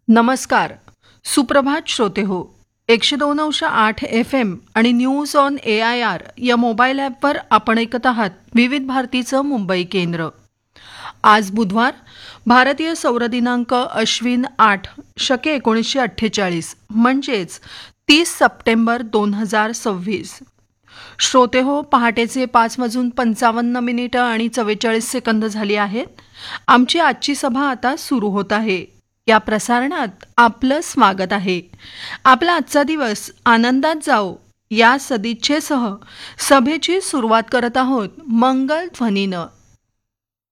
नमस्कार. सुप्रभात श्रोते हो. 102.8 FM आणि न्यूज ऑन AIR या मोबाईल ॲपवर आपण ऐकत आहात विविध भारतीचं मुंबई केंद्र. आज बुधवार, भारतीय सौर दिनांक अश्विन 8 शके 1948 म्हणजेच 30 सप्टेंबर 2026. श्रोते हो, पहाटेचे 5:55 आणि 44 सेकंद झाली आहेत. आमची आजची सभा आता सुरू होत आहे. या प्रसारणात आपलं स्वागत आहे. आपला आजचा दिवस आनंदात जाओ या सदिच्छेसह सभेची सुरुवात करत आहोत मंगल ध्वनीनं.